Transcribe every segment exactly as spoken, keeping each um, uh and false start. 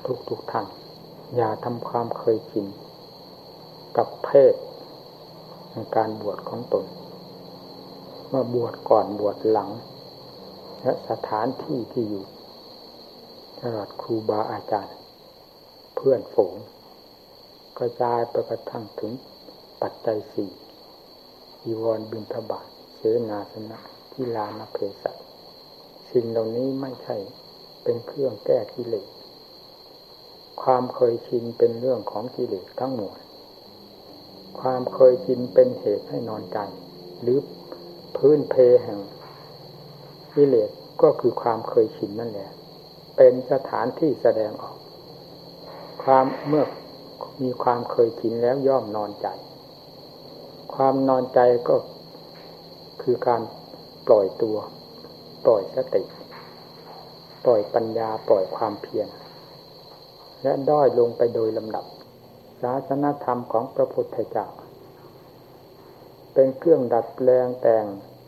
ทุกทุกท่านอย่าทำความเคยชินกับเพศในการบวชของตนว่าบวชก่อนบวชหลังและสถานที่ที่อยู่ตลอดครูบาอาจารย์เพื่อนฝูงกระจายไปกระทั่งถึงปัจจัยสี่อีวรบิณฑบาตเสนาสนะกีฬานเพศัชสิ่งเหล่านี้ไม่ใช่เป็นเครื่องแก้กิเลสความเคยชินเป็นเรื่องของกิเลสทั้งหมดความเคยชินเป็นเหตุให้นอนใจหรือพื้นเพแห่งกิเลสก็คือความเคยชินนั่นแหละเป็นสถานที่แสดงออกความเมื่อมีความเคยชินแล้วย่อมนอนใจความนอนใจก็คือการปล่อยตัวปล่อยสติปล่อยปัญญาปล่อยความเพียรและด้อยลงไปโดยลำดับศาสนธรรมของพระพุทธเจ้าเป็นเครื่องดัดแปลงแต่ง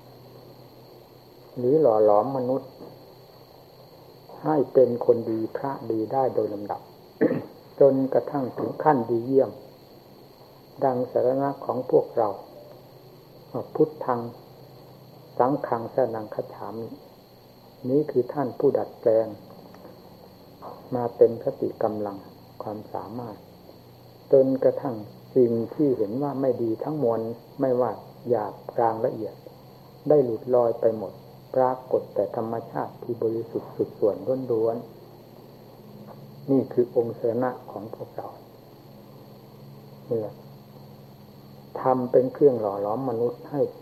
หรือหล่อหลอมมนุษย์ให้เป็นคนดีพระดีได้โดยลำดับ จนกระทั่งถึงขั้นดีเยี่ยมดังสรณะของพวกเราพุทธังสังฆังสรณังคัจฉามินี้คือท่านผู้ดัดแปลงมาเป็นสติกำลังความสามารถจนกระทั่งสิ่งที่เห็นว่าไม่ดีทั้งมวลไม่ว่าหยาบกลางละเอียดได้หลุดลอยไปหมดปรากฏแต่ธรรมชาติที่บริสุทธิ์สุดส่วนล้วนๆนี่คือองค์สรณะของพวกเราเนี่ยทำเป็นเครื่องหล่อหลอมมนุษย์ให้